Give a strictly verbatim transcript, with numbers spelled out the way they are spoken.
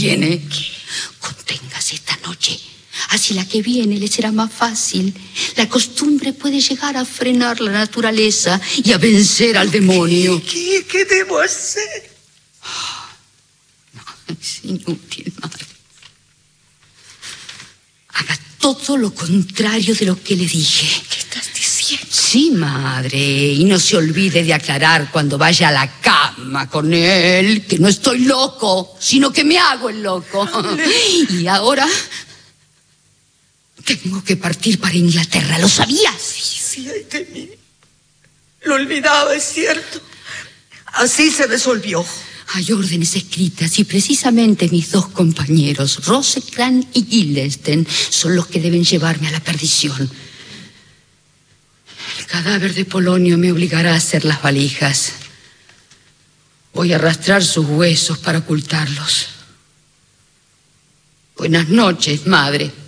viene. Conténgase esta noche. Así la que viene le será más fácil. La costumbre puede llegar a frenar la naturaleza y a vencer al demonio. ¿Qué, qué, qué debo hacer? No, es inútil, madre. Haga todo lo contrario de lo que le dije. ¿Qué estás diciendo? Sí, madre. Y no se olvide de aclarar cuando vaya a la cama con él que no estoy loco, sino que me hago el loco. Y ahora tengo que partir para Inglaterra. ¿Lo sabías? Sí, sí, ay de mí. Lo olvidaba, es cierto. Así se resolvió. Hay órdenes escritas y precisamente mis dos compañeros, Rosecrans y Guildenstern, son los que deben llevarme a la perdición. El cadáver de Polonio me obligará a hacer las valijas. Voy a arrastrar sus huesos para ocultarlos. Buenas noches, madre.